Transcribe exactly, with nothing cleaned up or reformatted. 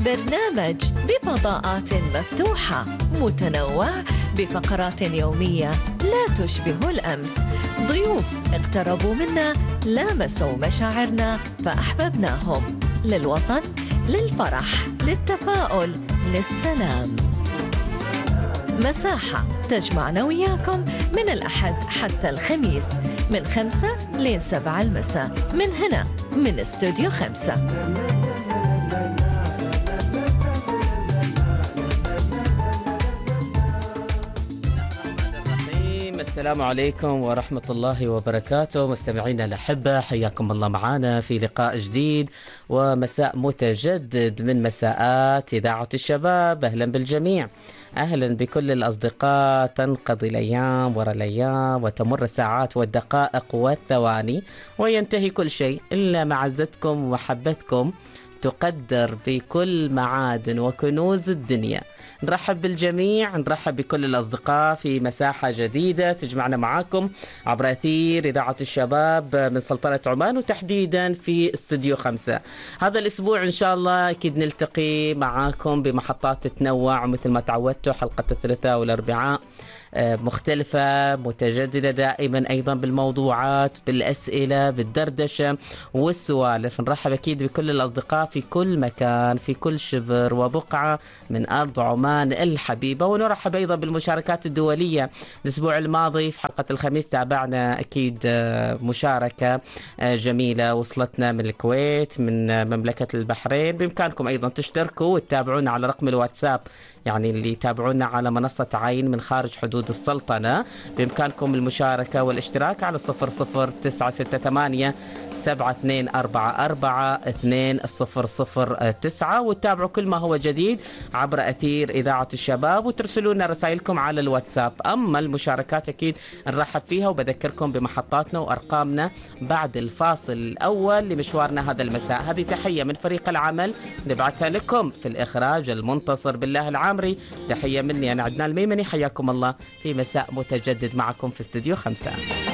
برنامج بفضاءات مفتوحة متنوع بفقرات يومية لا تشبه الأمس. ضيوف اقتربوا منا، لامسوا مشاعرنا فأحببناهم. للوطن، للفرح، للتفاؤل، للسلام. مساحة تجمعنا وياكم من الأحد حتى الخميس من خمسة لين سبعة المساء من هنا من استوديو خمسة. السلام عليكم ورحمة الله وبركاته. مستمعينا الأحبة، حياكم الله معنا في لقاء جديد ومساء متجدد من مساءات إذاعة الشباب. أهلا بالجميع، أهلا بكل الأصدقاء. تنقضي الأيام ورا الأيام وتمر الساعات والدقائق والثواني وينتهي كل شيء إلا معزتكم ومحبتكم تقدر بكل معادن وكنوز الدنيا. نرحب بالجميع، نرحب بكل الأصدقاء في مساحة جديدة تجمعنا معاكم عبر أثير إذاعة الشباب من سلطنة عمان، وتحديدا في استوديو خمسة. هذا الأسبوع إن شاء الله أكيد نلتقي معاكم بمحطات تتنوع مثل ما تعودتوا، حلقة الثلاثاء والأربعاء مختلفة متجددة دائما، أيضا بالموضوعات، بالأسئلة، بالدردشة والسوالف. نرحب أكيد بكل الأصدقاء في كل مكان، في كل شبر وبقعة من أرض عمان الحبيبة. ونرحب أيضا بالمشاركات الدولية. الأسبوع الماضي في حلقة الخميس تابعنا أكيد مشاركة جميلة وصلتنا من الكويت، من مملكة البحرين. بإمكانكم أيضا تشتركوا وتتابعونا على رقم الواتساب، يعني اللي يتابعونا على منصة عين من خارج حدود السلطنة بإمكانكم المشاركة والاشتراك على صفر صفر تسعة ستة ثمانية سبعة اثنين أربعة أربعة اثنين صفر صفر تسعة، وتتابعوا كل ما هو جديد عبر أثير إذاعة الشباب، وترسلونا رسائلكم على الواتساب. أما المشاركات أكيد نرحب فيها، وبذكركم بمحطاتنا وأرقامنا بعد الفاصل الأول لمشوارنا هذا المساء. هذه تحية من فريق العمل نبعثها لكم في الإخراج المنتصر بالله العامري. تحية مني أنا عدنان الميمني، حياكم الله في مساء متجدد معكم في استوديو خمسة.